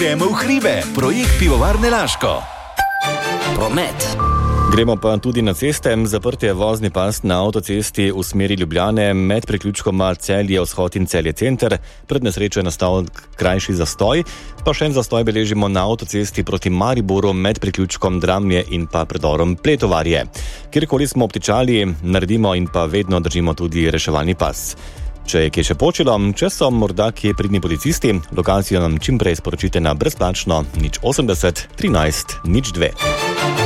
Gremo v hribe, projekt Pivovarne Laško. Promet. Gremo pa tudi na ceste. Zaprt je vozni pas na avtocesti v smeri Ljubljane med priključkoma Celje-Vzhod in Celje-Center. Pred nesrečo je nastal krajši zastoj, pa še en zastoj beležimo na avtocesti proti Mariboru med priključkom Dramlje in pa predorom Pletovarje. Kjerkoli smo obtičali, naredimo in pa vedno držimo tudi reševalni pas. Če je kje še počelo, če so morda kje pridni policisti, lokacijo nam čim prej sporočite na brezplačno 080 13 02.